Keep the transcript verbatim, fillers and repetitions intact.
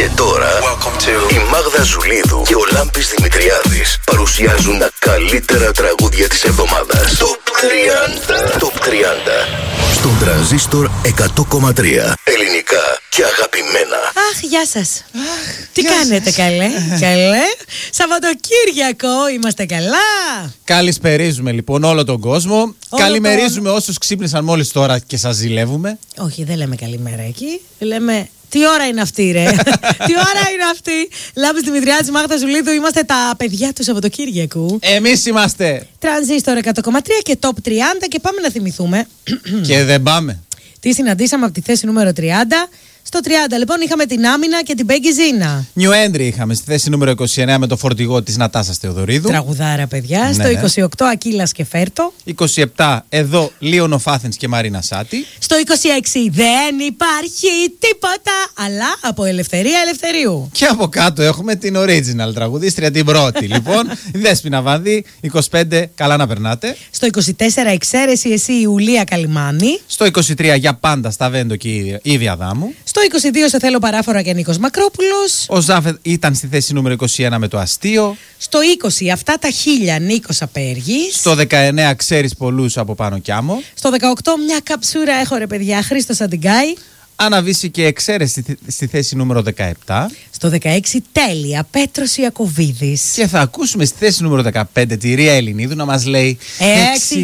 Και τώρα to... η Μάγδα Ζουλίδου και ο Λάμπης Δημητριάδης παρουσιάζουν τα καλύτερα τραγούδια της εβδομάδας. Top τριάντα. Top τριάντα. Στον Τρανζίστορ εκατό κόμμα τρία. Ελληνικά και αγαπημένα. Αχ, γεια σας. Αχ, Τι γεια κάνετε, σας. καλέ? Καλέ. Σαββατοκύριακο, είμαστε καλά. Καλησπερίζουμε λοιπόν όλο τον κόσμο. Όλο Καλημερίζουμε όσους ξύπνησαν μόλις τώρα και σας ζηλεύουμε. Όχι, δεν λέμε καλημέρα εκεί. Λέμε τι ώρα είναι αυτή, ρε. Τι ώρα είναι αυτή. Λάμπης Δημητριάδης, Μάγδα Ζουλίδου, είμαστε τα παιδιά του Σαββατοκύριακου. Εμείς είμαστε. Τρανζίστορ εκατό κόμμα τρία και Top τριάντα. Και πάμε να θυμηθούμε Και δεν πάμε. τι συναντήσαμε από τη θέση νούμερο τριάντα. Στο τριάντα λοιπόν είχαμε την Άμυνα και την Μπέγκη Ζήνα. New entry είχαμε στη θέση νούμερο είκοσι εννέα με το φορτηγό της Νατάσας Θεοδωρίδου. Τραγουδάρα, παιδιά. Ναι, Στο ναι. είκοσι οκτώ Ακύλας και Φέρτο. είκοσι επτά εδώ Λίον Φάθενς και Μαρίνα Σάτι. Στο είκοσι έξι δεν υπάρχει τίποτα, αλλά από Ελευθερία Ελευθερίου. Και από κάτω έχουμε την original τραγουδίστρια, την πρώτη. Λοιπόν, η Δέσποινα Βανδύ, είκοσι πέντε καλά να περνάτε. Στο είκοσι τέσσερα εξαίρεση εσύ η Ιουλία Καλιμάνη. Στο είκοσι τρία για πάντα στα Βέντο και η Ήδη Αδάμου. Στο είκοσι δύο σε θέλω παράφορα και Νίκος Μακρόπουλος. Ο Ζάφετ ήταν στη θέση νούμερο είκοσι ένα με το αστείο. Στο είκοσι αυτά τα χίλια Νίκος Απέργης. Στο δεκαεννέα ξέρεις πολλούς από πάνω κι άμμο. Στο δεκαοκτώ μια καψούρα έχω, ρε παιδιά, Χρήστος Αντιγκάη. Αναβήσει και εξαίρεση στη θέση νούμερο δεκαεπτά. Στο δεκαέξι τέλεια Πέτρος Ιακωβίδης. Και θα ακούσουμε στη θέση νούμερο δεκαπέντε τη Ρία Ελληνίδου να μας λέει Έξι